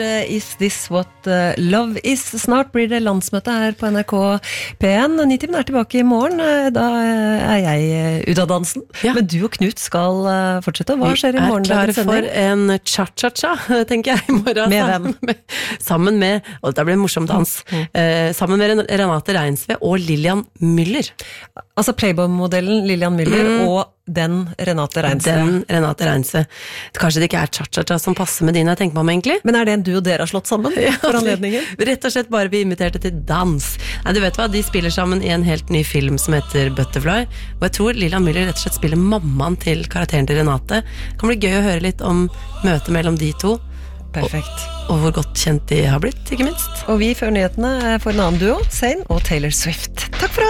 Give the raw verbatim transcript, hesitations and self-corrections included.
Is This What uh, Love Is? Snart blir det landsmøte her på N R K P en. Nitimen er tilbake i morgen. Da er jeg ute av dansen. Ja. Men du og Knut skal fortsette. Hva skjer i morgen? Vi er klare for en cha-cha-cha, tenker jeg, i morgen. Med hvem? Sammen med, sammen med og dette blir en morsom dans, mm. eh, sammen med Renate Reinsve og Lillian Müller. Altså Playboy-modellen Lillian Müller mm. og den Renate Reinsve. Den Renate Reinsve. Kanskje det ikke er cha-cha-cha som passer med dine, jeg tenker meg om egentlig. Men er det en du og dere har slått sammen ja, for anledningen? Rett og slett bare vi inviterte til dans. Nei, du vet hva, de spiller sammen i en helt ny film som heter Butterfly, og jeg tror Lillian Müller rett og slett spiller mammaen til karakteren til Renate. Det kan bli gøy å høre litt om møtet mellom de to. Perfekt. Og, og hvor godt kjent de har blitt, ikke minst. Og vi før nyhetene får en annen duo, Zayn og Taylor Swift. Takk for